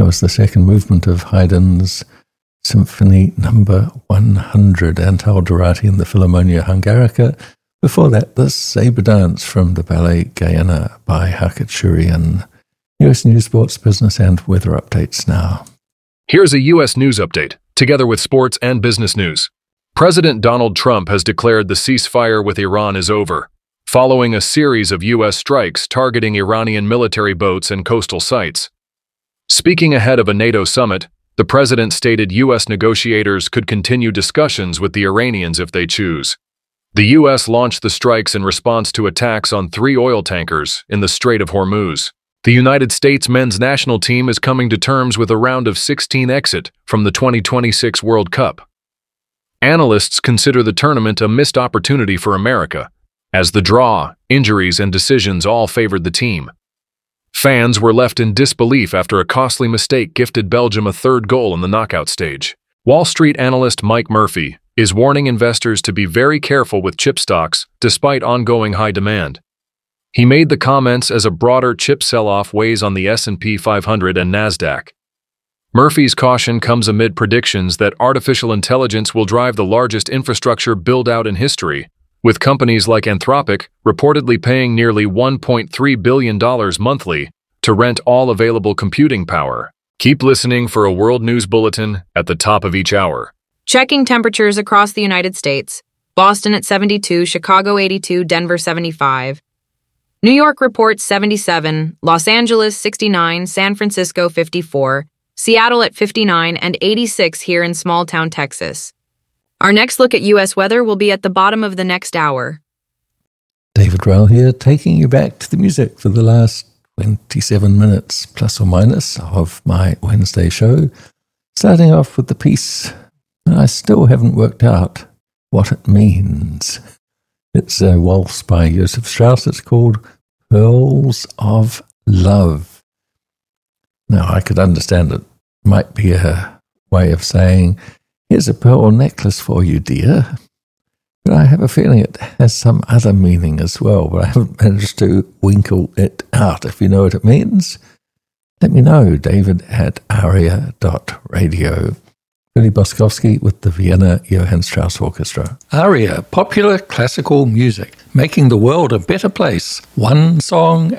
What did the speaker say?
That was the second movement of Haydn's Symphony Number 100, Antal Dorati and the Philharmonia Hungarica. Before that, the Sabre Dance from the Ballet Guyana by Harkatshurian. US News, Sports, Business and Weather updates now. Here's a U.S. news update, together with sports and business news. President Donald Trump has declared the ceasefire with Iran is over, following a series of U.S. strikes targeting Iranian military boats and coastal sites. Speaking ahead of a NATO summit, the president stated U.S. negotiators could continue discussions with the Iranians if they choose. The U.S. launched the strikes in response to attacks on 3 oil tankers in the Strait of Hormuz. The United States men's national team is coming to terms with a round of 16 exit from the 2026 World Cup. Analysts consider the tournament a missed opportunity for America, as the draw, injuries, and decisions all favored the team. Fans were left in disbelief after a costly mistake gifted Belgium a third goal in the knockout stage. Wall Street analyst Mike Murphy is warning investors to be very careful with chip stocks despite ongoing high demand. He made the comments as a broader chip sell-off weighs on the S&P 500 and NASDAQ. Murphy's caution comes amid predictions that artificial intelligence will drive the largest infrastructure build-out in history, with companies like Anthropic reportedly paying nearly $1.3 billion monthly to rent all available computing power. Keep listening for a World News Bulletin at the top of each hour. Checking temperatures across the United States. Boston at 72, Chicago 82, Denver 75. New York reports 77, Los Angeles 69, San Francisco 54, Seattle at 59, and 86 here in small-town Texas. Our next look at U.S. weather will be at the bottom of the next hour. David Rowell here, taking you back to the music for the last 27 minutes, plus or minus, of my Wednesday show. Starting off with the piece I still haven't worked out what it means. It's a waltz by Joseph Strauss. It's called Pearls of Love. Now, I could understand it might be a way of saying, here's a pearl necklace for you, dear. But I have a feeling it has some other meaning as well, but I haven't managed to winkle it out. If you know what it means, let me know, david@aria.radio. Billy Boskovsky with the Vienna Johann Strauss Orchestra. Aria, popular classical music, making the world a better place, one song